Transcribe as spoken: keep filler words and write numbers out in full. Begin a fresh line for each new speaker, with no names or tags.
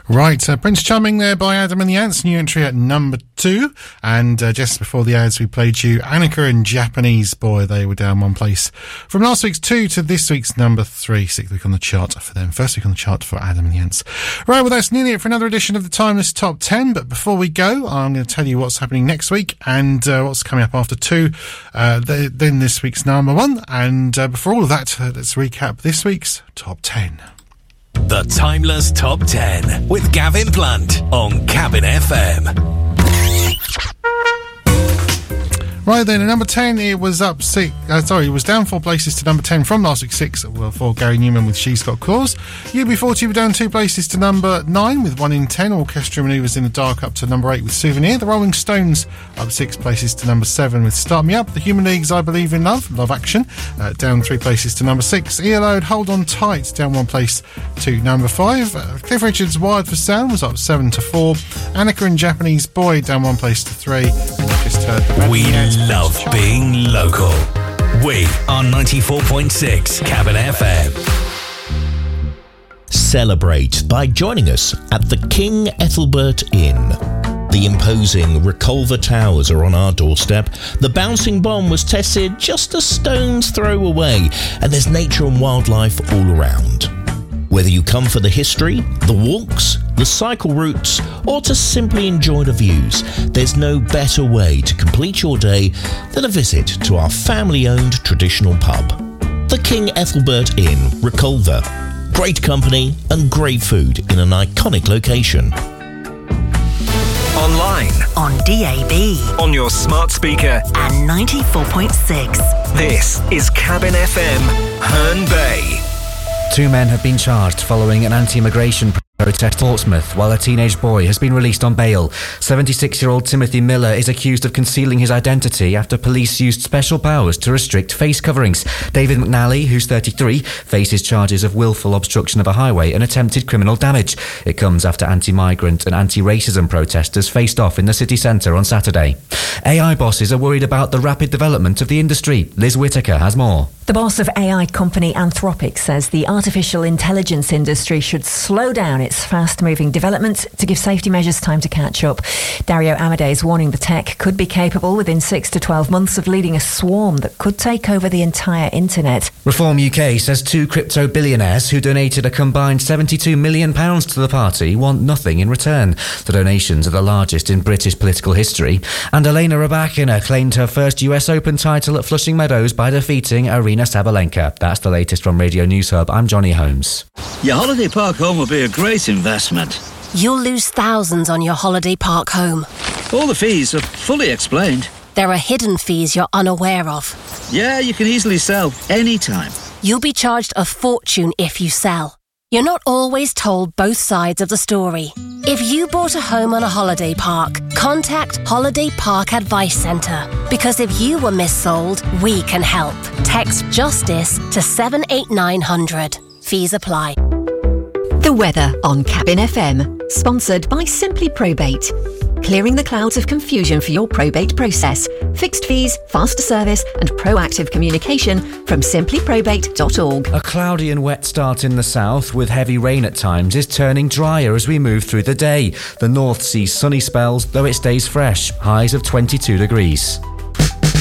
Right, uh, Prince Charming there by Adam and the Ants, new entry at number two. And uh, just before the ads, we played you Annika and Japanese Boy. They were down one place from last week's two to this week's number three. Sixth week on the chart for them. First week on the chart for Adam and the Ants. Right, well, that's nearly it for another edition of the Timeless Top ten. But before we go, I'm going to tell you what's happening next week and uh, what's coming up after two. Uh, the, then this week's number one. And uh, before all of that, uh, let's recap this week's Top ten.
The Timeless Top ten with Gavin Plant on Cabin F M.
Right then, at number ten, it was up six. Uh, sorry, it was down four places to number ten from last week's six. Well, for Gary Newman with She's Got Claws. U B forty were down two places to number nine with one in ten. Orchestra Manoeuvres in the Dark up to number eight with Souvenir. The Rolling Stones up six places to number seven with Start Me Up. The Human League's I Believe in Love, Love Action, uh, down three places to number six. E L O Hold On Tight down one place to number five. Uh, Cliff Richard's Wired for Sound was up seven to four. Annika and Japanese Boy down one place to three. And you just heard the
We love being local. We are ninety-four point six Cabin F M.
Celebrate by joining us at the King Ethelbert Inn. The imposing Reculver Towers are on our doorstep. The bouncing bomb was tested just a stone's throw away, and there's nature and wildlife all around. Whether you come for the history, the walks, the cycle routes, or to simply enjoy the views, there's no better way to complete your day than a visit to our family-owned traditional pub. The King Ethelbert Inn, Reculver. Great company and great food in an iconic location.
Online,
on D A B,
on your smart speaker,
and ninety-four point six.
This is Cabin F M, Herne Bay.
Two men have been charged following an anti-immigration protest at Portsmouth, while a teenage boy has been released on bail. seventy-six-year-old Timothy Miller is accused of concealing his identity after police used special powers to restrict face coverings. David McNally, who's thirty-three, faces charges of willful obstruction of a highway and attempted criminal damage. It comes after anti-migrant and anti-racism protesters faced off in the city centre on Saturday. A I bosses are worried about the rapid development of the industry. Liz Whittaker has more.
The boss of A I company Anthropic says the artificial intelligence industry should slow down its fast-moving development to give safety measures time to catch up. Dario Amodei is warning the tech could be capable within six to twelve months of leading a swarm that could take over the entire internet.
Reform U K says two crypto billionaires who donated a combined seventy-two million pounds to the party want nothing in return. The donations are the largest in British political history. And Elena Rybakina claimed her first U S Open title at Flushing Meadows by defeating Arina Sabalenka. That's the latest from Radio News Hub. I'm Johnny Holmes.
Your holiday park home will be a great investment.
You'll lose thousands on your holiday park home.
All the fees are fully explained.
There are hidden fees you're unaware of.
Yeah, you can easily sell anytime.
You'll be charged a fortune if you sell. You're not always told both sides of the story. If you bought a home on a holiday park, contact Holiday Park Advice Centre. Because if you were missold, we can help. Text JUSTICE to seven eight nine hundred. Fees apply.
The weather on Cabin F M, sponsored by Simply Probate. Clearing the clouds of confusion for your probate process. Fixed fees, faster service and proactive communication from simply probate dot org.
A cloudy and wet start in the south with heavy rain at times is turning drier as we move through the day. The north sees sunny spells, though it stays fresh. Highs of twenty-two degrees.